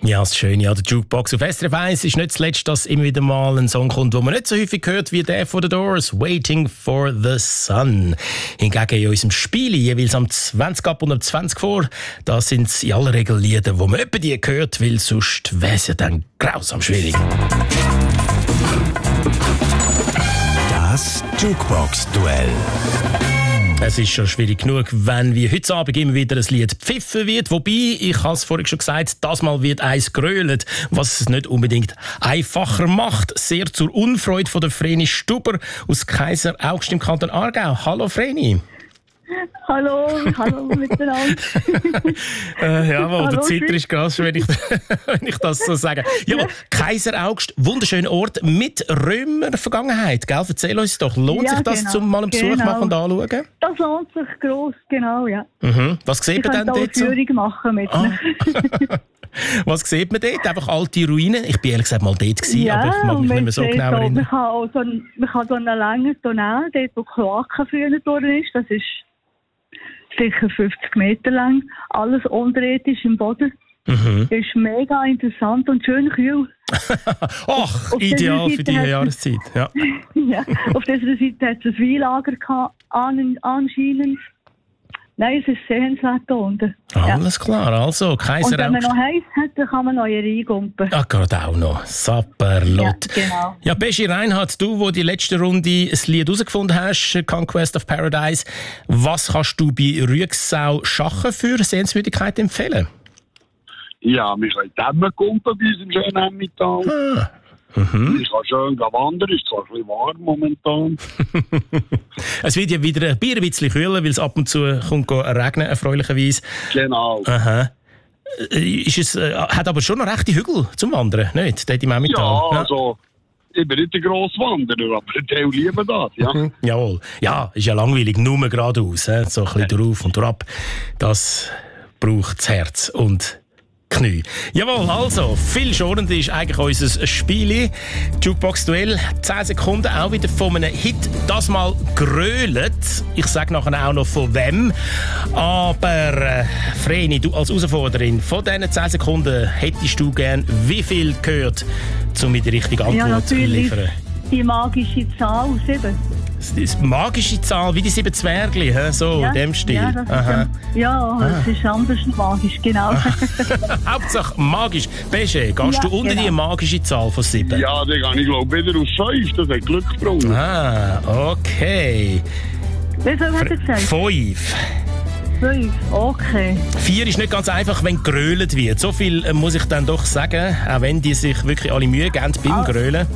Ja, das Schöne an der Jukebox auf SRF 1 ist nicht zuletzt, dass immer wieder mal ein Song kommt, den man nicht so häufig hört wie der von The Doors, «Waiting for the Sun». Hingegen in unserem Spiel jeweils am 20 ab und am 20 vor, da sind es in aller Regel Lieder, die man etwa die hört, weil sonst wäre es ja dann grausam schwierig. Das Jukebox-Duell. Es ist schon schwierig genug, wenn wie heute Abend immer wieder ein Lied gepfiffen wird. Wobei, ich habe es vorhin schon gesagt, das Mal wird eins grölt, was es nicht unbedingt einfacher macht. Sehr zur Unfreude von der Vreni Stuber aus Kaiser Augst im Kanton Aargau. Hallo Vreni. Hallo miteinander. Jawohl, der Zitter ist ganz schön, wenn ich das so sage. Jawohl, Kaiser Augst, wunderschöner Ort mit Römer-Vergangenheit. Gell? Erzähl uns doch, lohnt sich das, zum mal einen Besuch machen und anschauen? Das lohnt sich gross, genau, ja. Mhm. Was sieht man denn dort? Ich kann eine Führung machen mit mir. Was sieht man dort? Einfach alte Ruinen? Ich war ehrlich gesagt mal dort gewesen, ja, aber ich mag mich nicht mehr so genau erinnern. Man kann so einen langen Tunnel, dort wo Kloaken früher durch ist, das ist sicher 50 Meter lang, alles unterirdisch im Boden. Mhm. Das ist mega interessant und schön kühl. Ach, ideal für diese Jahreszeit. Ja. Ja, auf dieser Seite hat es ein Weinlager gehabt, anscheinend. Nein, es ist sehenswert da unten. Alles klar, also Kaiser Augst. Und wenn man noch heiß hat, dann kann man noch reingumpen. Ach, gerade auch noch. Sapperlot. Ja, genau. Ja, Beschi Reinhardt, du, wo die letzte Runde ein Lied herausgefunden hast, Conquest of Paradise, was kannst du bei Rüegsau Schachen für Sehenswürdigkeit empfehlen? Ja, wir können Dämme gumpen bei uns im schönen Emmental. Mhm. Ich kann schön wandern, ist zwar ein bisschen warm momentan. Es wird ja wieder ein bisschen kühler, weil es ab und zu kommt regnen, erfreulicherweise. Genau. Aha. Hat aber schon noch rechte Hügel zum Wandern, nicht? Dort im Emmental. Ja, also ich bin nicht ein grosser Wanderer, aber ich liebe das, ja. Jawohl. Ja, ist ja langweilig, nur geradeaus, so ein bisschen drauf und drauf. Das braucht das Herz und Knie. Jawohl, also, viel schonender ist eigentlich unser Spiel. Jukebox-Duell, 10 Sekunden, auch wieder von einem Hit, das mal grölet. Ich sage nachher auch noch von wem. Aber, Vreni, du als Herausforderin, von diesen 10 Sekunden hättest du gern wie viel gehört, um mir die richtige Antwort zu liefern? Die magische Zahl 7. Die magische Zahl, wie die 7 Zwergli, so in dem Stil. Ja, das ist anders magisch, genau. Hauptsache magisch. Besche, gehst du unter die magische Zahl von 7? Ja, dann gehe ich glaube wieder auf 5, das hat Glück gebrungen. Okay. Wie viel hat er gesagt? 5. 5, okay. 4 ist nicht ganz einfach, wenn gerölt wird. So viel muss ich dann doch sagen, auch wenn die sich wirklich alle Mühe geben beim Grölen.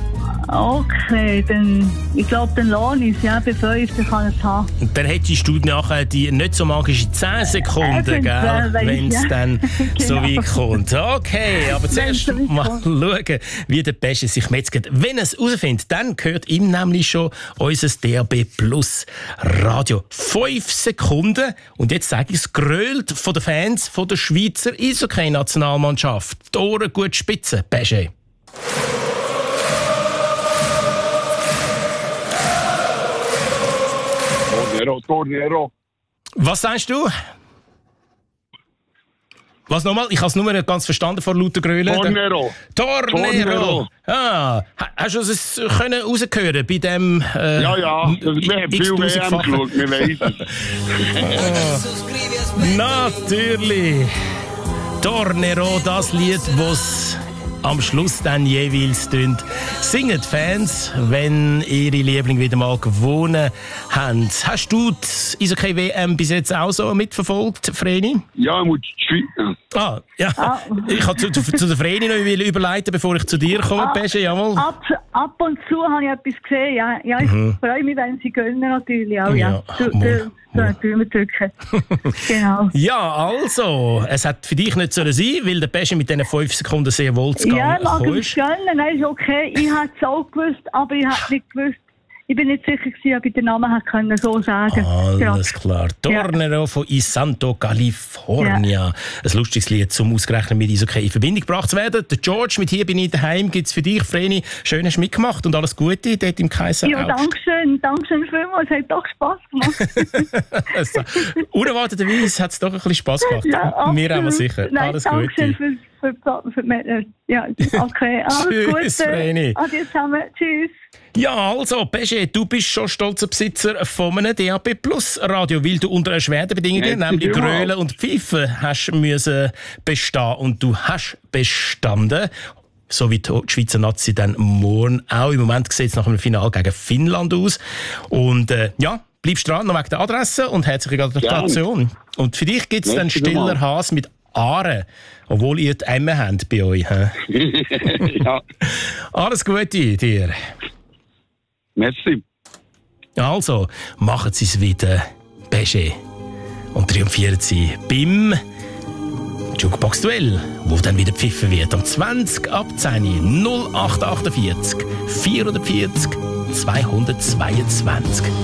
Okay, dann, ich glaube, dann lohnt es, ja, bei 5, dann kann es haben. Und dann hättest du nachher die nicht so magische 10 Sekunden, wenn es dann genau so weit kommt. Okay, aber zuerst mal schauen, wie der Besche sich metzgt. Wenn er es herausfindet, dann gehört ihm nämlich schon unser DAB Plus Radio. 5 Sekunden, und jetzt sage ich es, grölt von den Fans von der Schweizer Eishockey-Nationalmannschaft. Die Ohren gut spitzen, Besche. Tornero. Was sagst du? Was nochmal? Ich habe es nur nicht ganz verstanden vor lauter Grölen. Tornero. Ah, hast du es rausgehört bei dem... ja, wir haben viel WM geschaut, wir wissen es. Natürlich. Tornero, das Lied, das am Schluss dann jeweils singen die Fans, wenn ihre Liebling wieder mal gewonnen haben. Hast du die Eishockey-WM bis jetzt auch so mitverfolgt, Vreni? Ja, ich muss die Schweiz. Ich wollte zu der Vreni noch überleiten, bevor ich zu dir komme, Besche, jawohl. Ab und zu habe ich etwas gesehen, ja. Ich freue mich, wenn sie gönnen natürlich auch, ja. Drücken. Genau. Ja, also, es hat für dich nicht sein sollen, weil der Besche mit diesen 5 Sekunden sehr wohl zu Ja, mag ich gönnen, nein, ist okay. Ich hätte es auch gewusst, aber ich hätte nicht gewusst. Ich bin nicht sicher gewesen, ob ich den Namen hätte können so sagen. Alles klar. Tornero von Isanto, California. Ja. Ein lustiges Lied, zum ausgerechnet mit Eishockey in Verbindung gebracht zu werden. Der George mit «Hier bin ich daheim» gibt es für dich, Vreni. Schön, hast du mitgemacht und alles Gute dort im Kaiser Augst. Ja, dankeschön vielmals. Es hat doch Spass gemacht. Unerwarteterweise hat es doch ein bisschen Spass gemacht. Ja, mir auch mal sicher. Nein, alles Gute. für die ja, okay, alles Tschüss, Gute. Vreni. Adieu zusammen, tschüss. Ja, also, Pesche, du bist schon stolzer Besitzer von einem DAB Plus Radio, weil du unter erschwerten Bedingungen, nämlich Grölen und Pfeifen, hast müssen bestehen. Und du hast bestanden. So wie die Schweizer Nazi dann morgen auch. Im Moment sieht es nach einem Finale gegen Finnland aus. Und ja, bleibst dran, noch wegen der Adresse und herzliche Gratulation. Und für dich gibt es dann Stiller Haas mit Aare, obwohl ihr die Emme habt bei euch. Ja. Alles Gute dir. Merci. Also, machen Sie es wieder, Pesche. Und triumphieren Sie beim Jukebox-Duell, wo dann wieder pfiffen wird. Am 20 ab 10 0848 440 222.